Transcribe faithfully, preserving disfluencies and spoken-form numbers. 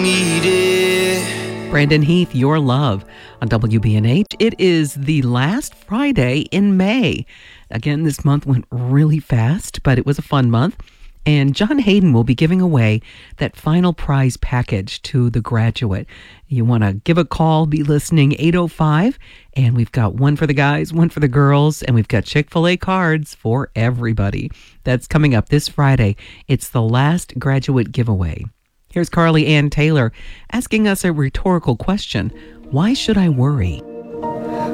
Brandon Heath, Your Love on W B N H. It is the last Friday in May. Again, this month went really fast, but it was a fun month. And John Hayden will be giving away that final prize package to the graduate. You want to give a call, be listening, eight oh five. And we've got one for the guys, one for the girls, and we've got Chick-fil-A cards for everybody. That's coming up this Friday. It's the last graduate giveaway. Here's Carly Ann Taylor asking us a rhetorical question. Why should I worry?